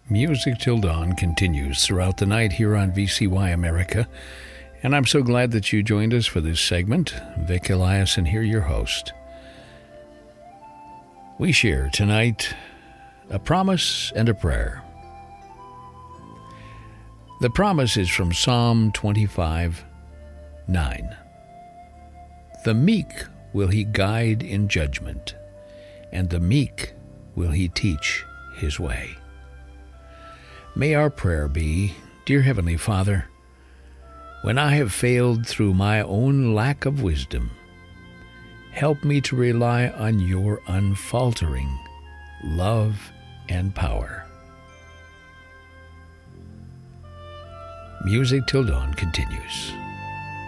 Music Till Dawn continues throughout the night here on VCY America, and I'm so glad that you joined us for this segment. Vic Eliason here, your host. We share tonight a promise and a prayer. The promise is from Psalm 25:9. The meek will he guide in judgment, and the meek will he teach his way. May our prayer be, Dear Heavenly Father, when I have failed through my own lack of wisdom, help me to rely on your unfaltering love and power. Music Till Dawn continues.